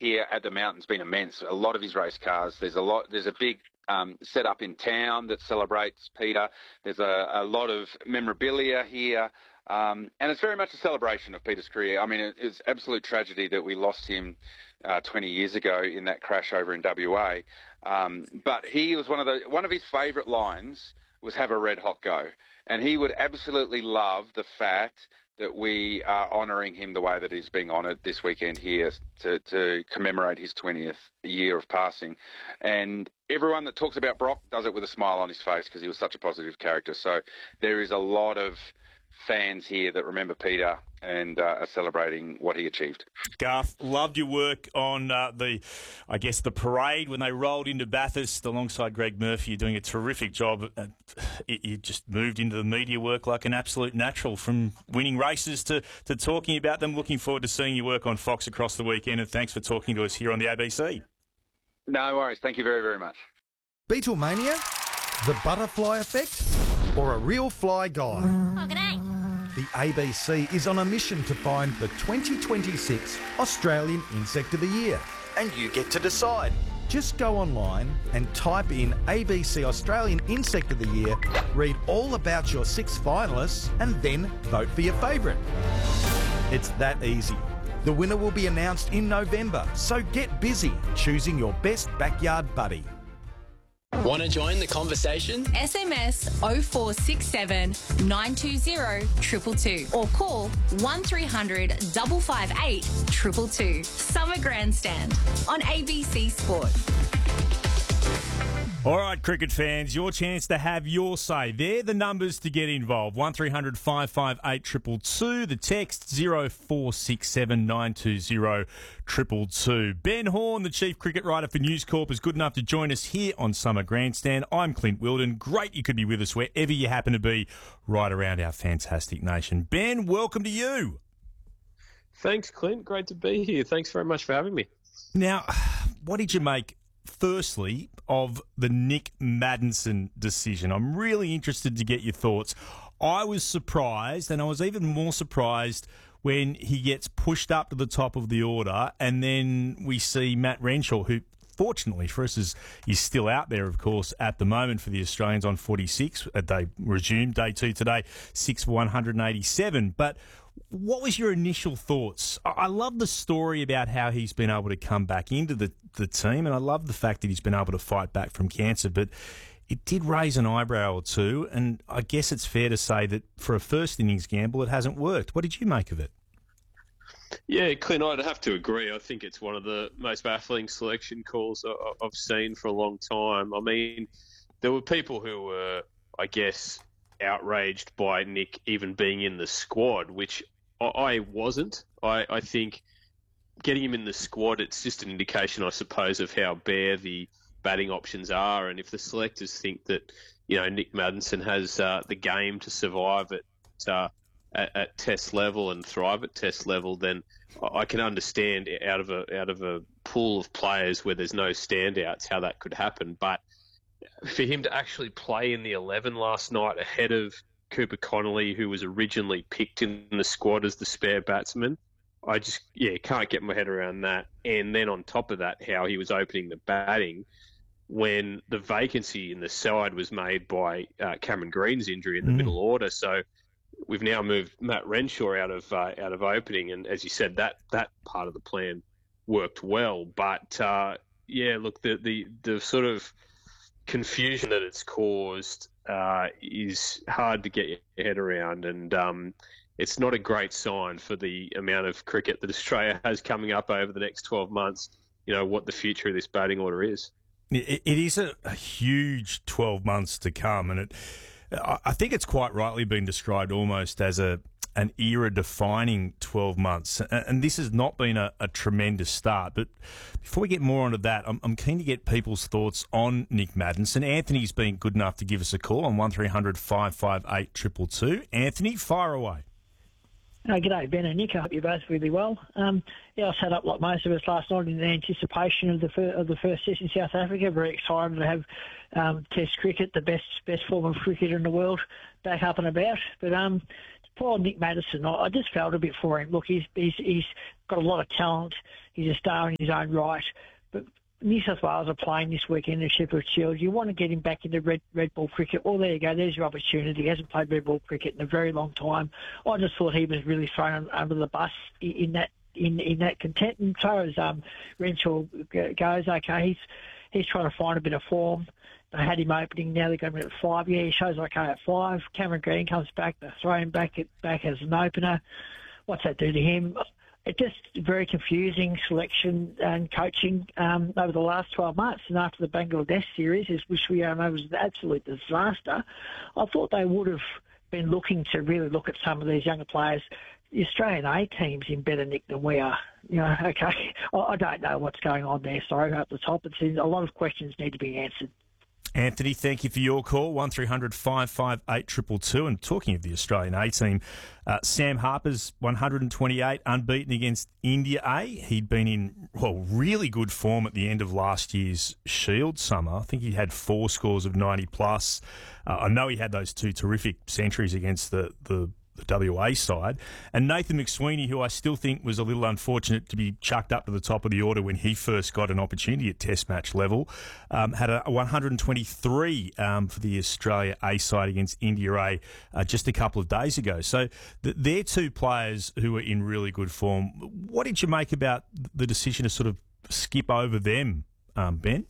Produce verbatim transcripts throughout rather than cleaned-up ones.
here at the Mountain's been immense. A lot of his race cars. There's a lot. There's a big um, setup in town that celebrates Peter. There's a, a lot of memorabilia here. Um, and it's very much a celebration of Peter's career. I mean, it, it's absolute tragedy that we lost him uh, twenty years ago in that crash over in W A. Um, but he was one of the one of his favourite lines was "Have a red hot go," and he would absolutely love the fact that we are honouring him the way that he's being honoured this weekend here to, to commemorate his twentieth year of passing. And everyone that talks about Brock does it with a smile on his face because he was such a positive character. So there is a lot of fans here that remember Peter and uh, are celebrating what he achieved. Garth, loved your work on uh, the, I guess, the parade when they rolled into Bathurst alongside Greg Murphy. You're doing a terrific job. Uh, you just moved into the media work like an absolute natural, from winning races to, to talking about them. Looking forward to seeing your work on Fox across the weekend, and thanks for talking to us here on the A B C. No worries. Thank you very, very much. Beatlemania? The butterfly effect? Or a real fly guy? Oh, g'day. The A B C is on a mission to find the twenty twenty-six Australian Insect of the Year. And you get to decide. Just go online and type in A B C Australian Insect of the Year, read all about your six finalists, and then vote for your favourite. It's that easy. The winner will be announced in November, so get busy choosing your best backyard buddy. Want to join the conversation? S M S oh four six seven, nine two zero, two two two or call one three hundred, five five eight, two two two. Summer Grandstand on A B C Sport. All right, cricket fans, your chance to have your say. They're the numbers to get involved. one three hundred, five five eight, two two two. The text oh four six seven, nine two zero, two two two. Ben Horn, the chief cricket writer for News Corp, is good enough to join us here on Summer Grandstand. I'm Clint Wilden. Great you could be with us wherever you happen to be right around our fantastic nation. Ben, welcome to you. Thanks, Clint. Great to be here. Thanks very much for having me. Now, what did you make, firstly, of the Nick Maddinson decision? I'm really interested to get your thoughts. I was surprised, and I was even more surprised when he gets pushed up to the top of the order, and then we see Matt Renshaw, who fortunately for us is, is still out there, of course, at the moment for the Australians on forty-six. They resumed day two today, six for one hundred eighty-seven. But what was your initial thoughts? I love the story about how he's been able to come back into the, the team, and I love the fact that he's been able to fight back from cancer, but it did raise an eyebrow or two, and I guess it's fair to say that for a first innings gamble, it hasn't worked. What did you make of it? Yeah, Clint, I'd have to agree. I think it's one of the most baffling selection calls I've seen for a long time. I mean, there were people who were, I guess, outraged by Nick even being in the squad, which I wasn't. I, I think getting him in the squad, it's just an indication, I suppose, of how bare the batting options are. And if the selectors think that, you know, Nick Maddinson has uh, the game to survive at, uh, at at Test level and thrive at Test level, then I can understand out of a out of a pool of players where there's no standouts how that could happen. But for him to actually play in the eleven last night ahead of Cooper Connolly, who was originally picked in the squad as the spare batsman, I just, yeah, can't get my head around that. And then on top of that, how he was opening the batting when the vacancy in the side was made by uh, Cameron Green's injury in the mm. middle order. So we've now moved Matt Renshaw out of uh, out of opening, and as you said, that that part of the plan worked well. But uh, yeah, look, the, the the sort of confusion that it's caused uh, is hard to get your head around, and um, it's not a great sign for the amount of cricket that Australia has coming up over the next twelve months. You know what the future of this batting order is. It, it is a, a huge twelve months to come, and it. I think it's quite rightly been described almost as a an era-defining twelve months. And this has not been a, a tremendous start. But before we get more onto that, I'm, I'm keen to get people's thoughts on Nick Maddinson. Anthony's been good enough to give us a call on one three hundred, five five eight, two two two. Anthony, fire away. Oh, g'day, Ben and Nick. I hope you're both really well. Um, yeah, I sat up like most of us last night in anticipation of the fir- of the first test in South Africa. Very excited to have um, Test cricket, the best best form of cricket in the world, back up and about. But um, poor Nick Maddinson, I, I just felt a bit for him. Look, he's, he's he's got a lot of talent. He's a star in his own right. But New South Wales are playing this weekend in the Shepherd Shield. You want to get him back into red red ball cricket. Well, there you go. There's your opportunity. He hasn't played red ball cricket in a very long time. I just thought he was really thrown under the bus in that in, in that content. And as far as um, Renshaw goes, okay, he's he's trying to find a bit of form. They had him opening, now they're going at five. Yeah, he shows okay at five. Cameron Green comes back, they throw him back at, back as an opener. What's that do to him? It's just very confusing selection and coaching um, over the last twelve months. And after the Bangladesh series, which we all know was an absolute disaster, I thought they would have been looking to really look at some of these younger players. The Australian A team's in better nick than we are. You know, okay, I, I don't know what's going on there. Sorry, up the top. It's a lot of questions need to be answered. Anthony, thank you for your call, one three hundred five five eight two two two. And talking of the Australian A team, uh, Sam Harper's one hundred twenty-eight unbeaten against India A. He'd been in, well, really good form at the end of last year's Shield summer. I think he had four scores of ninety plus. Uh, I know he had those two terrific centuries against the, the the W A side. And Nathan McSweeney, who I still think was a little unfortunate to be chucked up to the top of the order when he first got an opportunity at Test match level, um, had a one hundred twenty-three um, for the Australia A side against India A uh, just a couple of days ago. So th- they're two players who are in really good form. What did you make about the decision to sort of skip over them, um, Ben?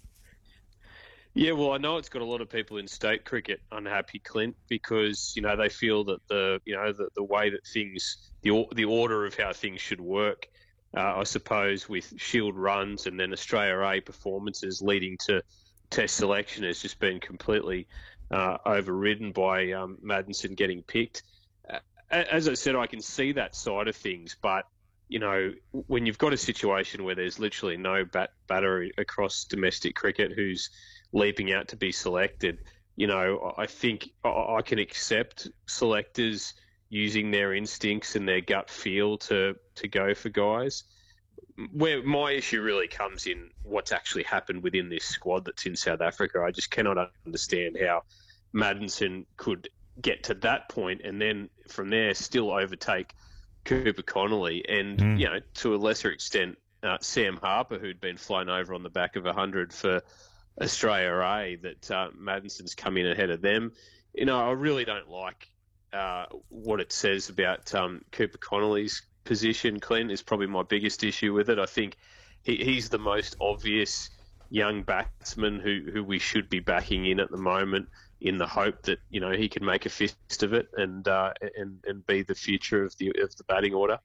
Yeah, well, I know it's got a lot of people in state cricket unhappy, Clint, because, you know, they feel that the, you know, the, the way that things, the the order of how things should work, uh, I suppose, with Shield runs and then Australia A performances leading to Test selection has just been completely uh, overridden by um, Maddinson getting picked. Uh, as I said, I can see that side of things, but, you know, when you've got a situation where there's literally no bat batter across domestic cricket who's leaping out to be selected, you know, I think I can accept selectors using their instincts and their gut feel to, to go for guys. Where my issue really comes in what's actually happened within this squad that's in South Africa. I just cannot understand how Maddinson could get to that point and then from there still overtake Cooper Connolly and, mm. you know, to a lesser extent, uh, Sam Harper, who'd been flown over on the back of one hundred for Australia A, that uh, Maddinson's come in ahead of them. You know, I really don't like uh, what it says about um, Cooper Connolly's position. Clint is probably my biggest issue with it. I think he, he's the most obvious young batsman who, who we should be backing in at the moment in the hope that, you know, he can make a fist of it and uh, and and be the future of the of the batting order.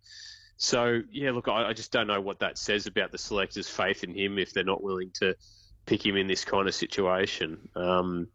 So, yeah, look, I, I just don't know what that says about the selectors' faith in him if they're not willing to pick him in this kind of situation. Um,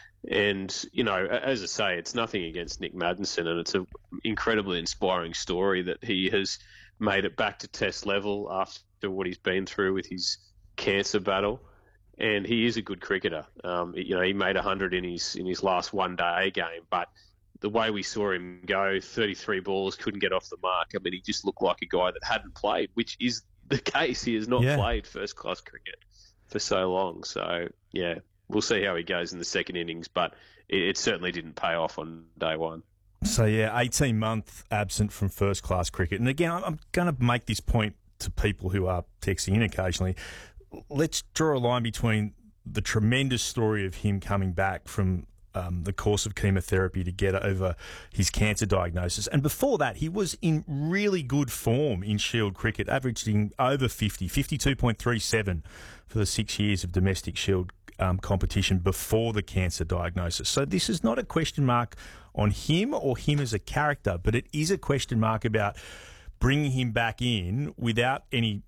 and, you know, as I say, it's nothing against Nick Maddinson, and it's an incredibly inspiring story that he has made it back to Test level after what he's been through with his cancer battle. And he is a good cricketer. Um, you know, he made one hundred in his in his last one-day game, but the way we saw him go, thirty-three balls, couldn't get off the mark. I mean, he just looked like a guy that hadn't played, which is the case. He has not yeah. played first-class cricket for so long. So, yeah, we'll see how he goes in the second innings, but it, it certainly didn't pay off on day one. So, yeah, eighteen-month absent from first-class cricket. And, again, I'm going to make this point to people who are texting in occasionally. Let's draw a line between the tremendous story of him coming back from um, the course of chemotherapy to get over his cancer diagnosis. And before that, he was in really good form in Shield cricket, averaging over fifty, fifty-two point three seven for the six years of domestic Shield um, competition before the cancer diagnosis. So this is not a question mark on him or him as a character, but it is a question mark about bringing him back in without any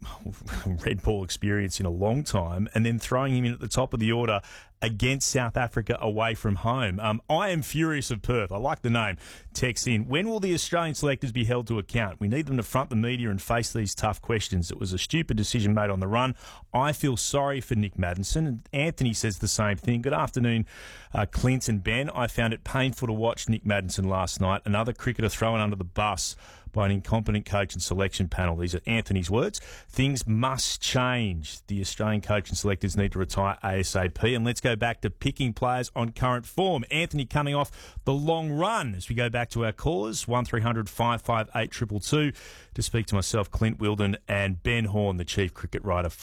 red ball experience in a long time and then throwing him in at the top of the order against South Africa away from home. Um, I am furious of Perth. I like the name. Text in. When will the Australian selectors be held to account? We need them to front the media and face these tough questions. It was a stupid decision made on the run. I feel sorry for Nick Maddinson. And Anthony says the same thing. Good afternoon, uh, Clint and Ben. I found it painful to watch Nick Maddinson last night, another cricketer thrown under the bus by by an incompetent coach and selection panel. These are Anthony's words. Things must change. The Australian coach and selectors need to retire ASAP. And let's go back to picking players on current form. Anthony coming off the long run as we go back to our callers, one three hundred five five eight two two two, to speak to myself, Clint Wilden, and Ben Horn, the chief cricket writer